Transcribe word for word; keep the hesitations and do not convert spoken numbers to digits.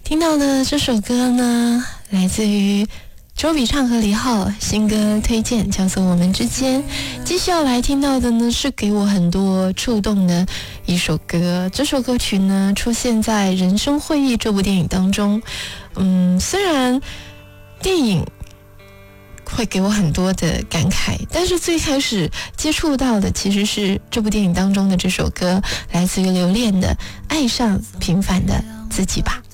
听到的这首歌呢，来自于周笔畅和李浩新歌推荐，叫做《我们之间》。接下来听到的呢，是给我很多触动的一首歌。这首歌曲呢，出现在《人生会议》这部电影当中。嗯，虽然电影会给我很多的感慨，但是最开始接触到的其实是这部电影当中的这首歌，来自于刘恋的《爱上平凡的自己吧》。